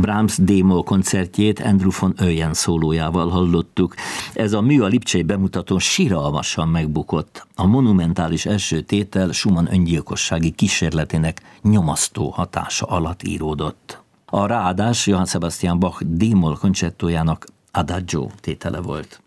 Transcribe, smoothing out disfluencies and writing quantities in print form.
Brahms D-moll koncertjét Andrew von Oyen szólójával hallottuk. Ez a mű a lipcsei bemutatón siralmasan megbukott. A monumentális első tétel Schumann öngyilkossági kísérletének nyomasztó hatása alatt íródott. A ráadás Johann Sebastian Bach D-moll koncerttójának Adagio tétele volt.